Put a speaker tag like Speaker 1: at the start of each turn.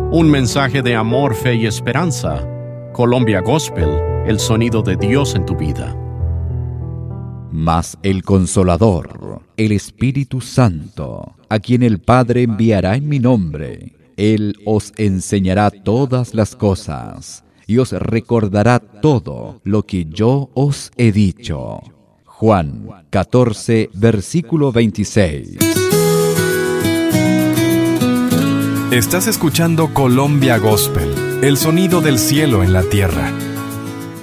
Speaker 1: Un mensaje de amor, fe y esperanza. Colombia Gospel, el sonido de Dios en tu vida.
Speaker 2: Mas el Consolador, el Espíritu Santo, a quien el Padre enviará en mi nombre, Él os enseñará todas las cosas y os recordará todo lo que yo os he dicho. Juan 14, versículo 26.
Speaker 3: Estás escuchando Colombia Gospel, el sonido del cielo en la tierra.